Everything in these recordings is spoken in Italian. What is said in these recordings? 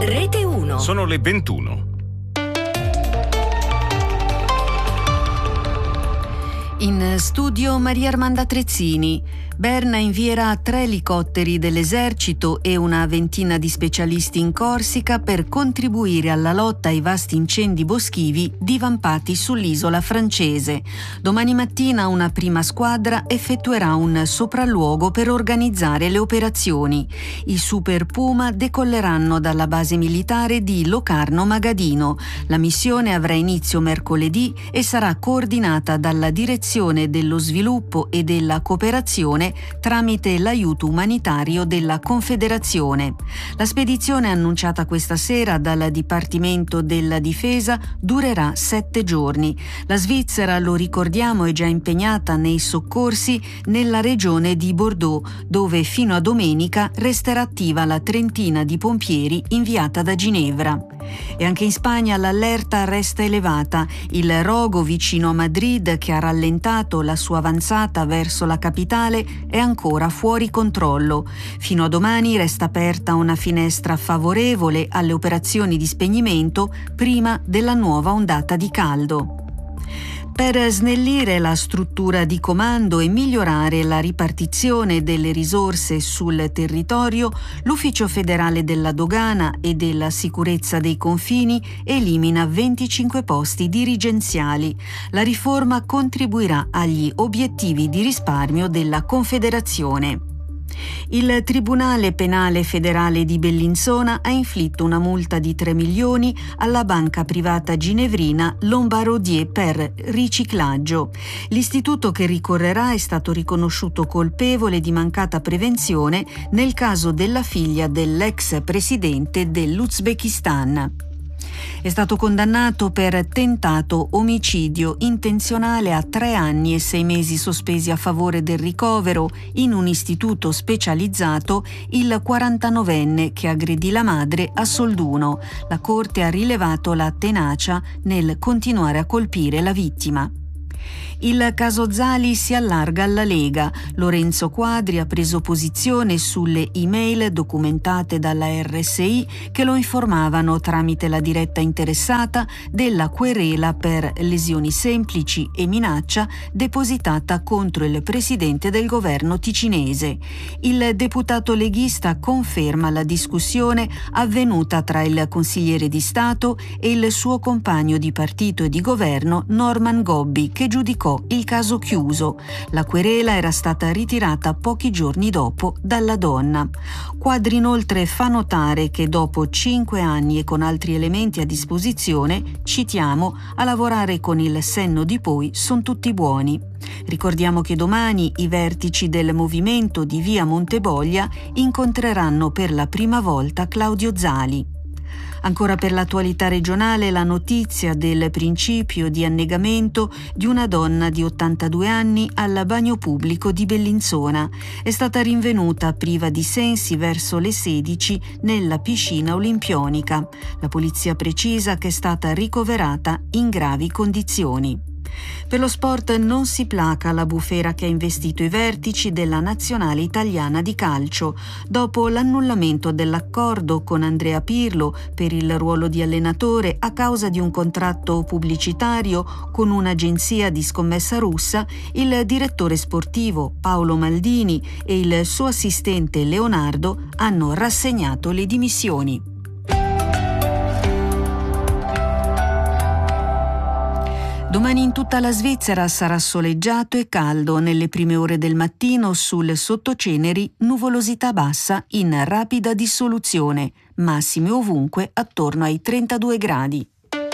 Rete 1. Sono le 21. In studio Maria Armanda Trezzini. Berna invierà 3 elicotteri dell'esercito e una ventina di specialisti in Corsica per contribuire alla lotta ai vasti incendi boschivi divampati sull'isola francese. Domani mattina una prima squadra effettuerà un sopralluogo per organizzare le operazioni. I Super Puma decolleranno dalla base militare di Locarno Magadino. La missione avrà inizio mercoledì e sarà coordinata dalla Direzione dello Sviluppo e della Cooperazione tramite l'aiuto umanitario della Confederazione. La spedizione annunciata questa sera dal Dipartimento della Difesa durerà 7 giorni. La Svizzera, lo ricordiamo, è già impegnata nei soccorsi nella regione di Bordeaux, dove fino a domenica resterà attiva la trentina di pompieri inviata da Ginevra. E anche in Spagna l'allerta resta elevata. Il rogo vicino a Madrid, che ha rallentato la sua avanzata verso la capitale, è ancora fuori controllo. Fino a domani resta aperta una finestra favorevole alle operazioni di spegnimento prima della nuova ondata di caldo. Per snellire la struttura di comando e migliorare la ripartizione delle risorse sul territorio, l'Ufficio federale della dogana e della sicurezza dei confini elimina 25 posti dirigenziali. La riforma contribuirà agli obiettivi di risparmio della Confederazione. Il Tribunale Penale Federale di Bellinzona ha inflitto una multa di 3 milioni alla banca privata ginevrina Lombardier per riciclaggio. L'istituto che ricorrerà è stato riconosciuto colpevole di mancata prevenzione nel caso della figlia dell'ex presidente dell'Uzbekistan. È stato condannato per tentato omicidio intenzionale a 3 anni e 6 mesi sospesi a favore del ricovero in un istituto specializzato il 49enne che aggredì la madre a Solduno. La Corte ha rilevato la tenacia nel continuare a colpire la vittima. Il caso Zali si allarga alla Lega. Lorenzo Quadri ha preso posizione sulle email documentate dalla RSI che lo informavano tramite la diretta interessata della querela per lesioni semplici e minaccia depositata contro il presidente del governo ticinese. Il deputato leghista conferma la discussione avvenuta tra il consigliere di Stato e il suo compagno di partito e di governo Norman Gobbi, che giudicò il caso chiuso. La querela era stata ritirata pochi giorni dopo dalla donna. Quadri inoltre fa notare che dopo 5 anni e con altri elementi a disposizione, citiamo, a lavorare con il senno di poi son tutti buoni. Ricordiamo che domani i vertici del movimento di via Monteboglia incontreranno per la prima volta Claudio Zali. Ancora per l'attualità regionale, la notizia del principio di annegamento di una donna di 82 anni al bagno pubblico di Bellinzona. È stata rinvenuta priva di sensi verso le 16 nella piscina olimpionica. La polizia precisa che è stata ricoverata in gravi condizioni. Per lo sport non si placa la bufera che ha investito i vertici della nazionale italiana di calcio. Dopo l'annullamento dell'accordo con Andrea Pirlo per il ruolo di allenatore a causa di un contratto pubblicitario con un'agenzia di scommessa russa, il direttore sportivo Paolo Maldini e il suo assistente Leonardo hanno rassegnato le dimissioni. Domani in tutta la Svizzera sarà soleggiato e caldo. Nelle prime ore del mattino sul sottoceneri nuvolosità bassa in rapida dissoluzione, massime ovunque attorno ai 32 gradi.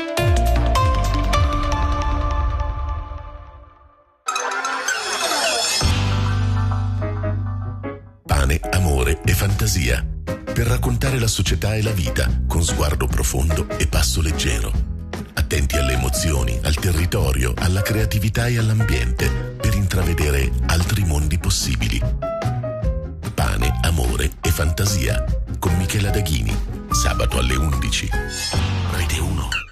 Pane, amore e fantasia. Per raccontare la società e la vita con sguardo profondo e passo leggero. Attenti alle emozioni, al territorio, alla creatività e all'ambiente per intravedere altri mondi possibili. Pane, amore e fantasia con Michela Daghini, sabato alle 11. Rete 1.